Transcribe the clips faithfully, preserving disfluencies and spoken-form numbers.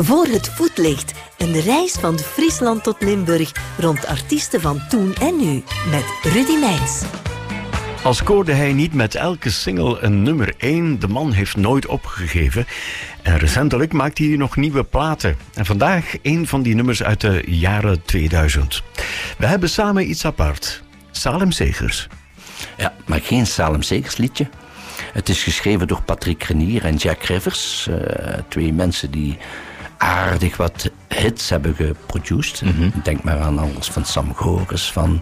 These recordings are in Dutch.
Voor het voetlicht. Een reis van Friesland tot Limburg rond artiesten van toen en nu. Met Rudy Meijns. Al scoorde hij niet met elke single een nummer één, de man heeft nooit opgegeven. En recentelijk maakt hij nog nieuwe platen. En vandaag een van die nummers uit de jaren tweeduizend. We hebben samen iets apart. Salem Segers. Ja, maar geen Salem Segers liedje. Het is geschreven door Patrick Renier en Jack Rivers. Uh, twee mensen die aardig wat hits hebben geproduced. Mm-hmm. Denk maar aan alles van Sam Gores, van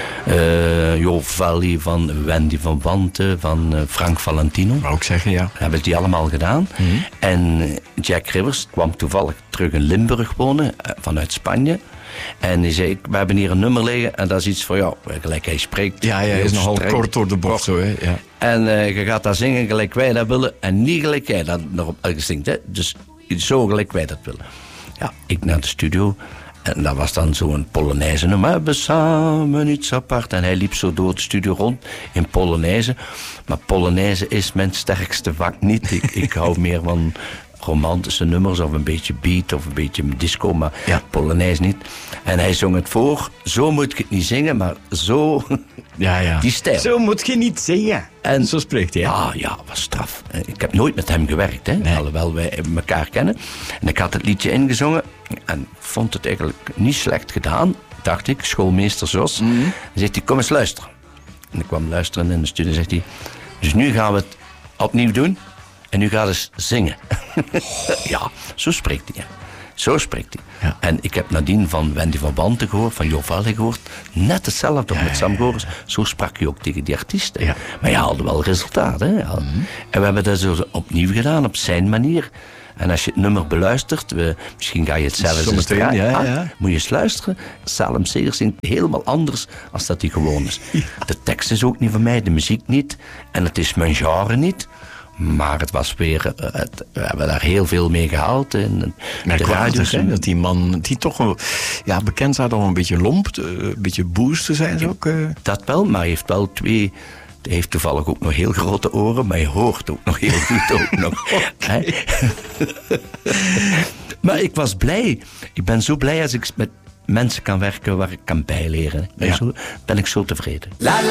uh, Jo Valli, van Wendy van Wanten, van uh, Frank Valentino. Wou ik zeggen, ja. Hebben die allemaal gedaan. Mm-hmm. En Jack Rivers kwam toevallig terug in Limburg wonen, uh, vanuit Spanje. En hij zei, we hebben hier een nummer liggen en dat is iets voor jou. Gelijk hij spreekt. Ja, ja, hij is nogal streng. Kort door de bocht zo, hè. Ja. En uh, je gaat dat zingen gelijk wij dat willen en niet gelijk jij dat nog zingt. Hè? Dus zo gelijk wij dat willen. Ja, ik naar de studio en dat was dan zo'n Polonaise nummer. We hebben samen iets apart. En hij liep zo door de studio rond in Polonaise. Maar Polonaise is mijn sterkste vak niet. Ik, ik hou meer van romantische nummers of een beetje beat of een beetje disco, maar ja. Polonaise niet. En hij zong het voor. Zo moet ik het niet zingen, maar zo... Ja, ja. Die stijl. Zo moet je niet zingen. En zo spreekt hij. Ja, ja, was straf. Ik heb nooit met hem gewerkt, hè. Nee. Alhoewel wij elkaar kennen. En ik had het liedje ingezongen en vond het eigenlijk niet slecht gedaan, dacht ik. Schoolmeester Jos. Mm-hmm. Dan zegt hij, kom eens luisteren. En ik kwam luisteren in de studio en zegt hij, dus nu gaan we het opnieuw doen. En nu gaat eens zingen. Ja, zo spreekt hij. Zo spreekt hij. Ja. En ik heb nadien van Wendy van Wanten gehoord, van Jo Valli gehoord. Net hetzelfde ja, met Sam Gores. Zo sprak je ook tegen die artiesten. Ja. Maar je haalde wel resultaat. Hè? Ja. Mm-hmm. En we hebben dat zo opnieuw gedaan, op zijn manier. En als je het nummer beluistert, we, misschien ga je het zelfs eens draaien. Ja, ja. Ah, moet je eens luisteren. Salem Segers zingt helemaal anders als dat hij gewoon is. Ja. De tekst is ook niet van mij, de muziek niet. En het is mijn genre niet. Maar het was weer, het, we hebben daar heel veel mee gehaald. En de radio zijn dat die man, die toch wel, ja, bekend staat om een beetje lomp, een beetje boost te zijn. Zo ook, uh... Dat wel, maar hij heeft wel twee... Hij heeft toevallig ook nog heel grote oren, maar hij hoort ook nog heel goed. Ook nog. Okay. Maar ik was blij. Ik ben zo blij als ik met mensen kan werken waar ik kan bijleren. Ben, ja. zo, ben ik zo tevreden. La, la.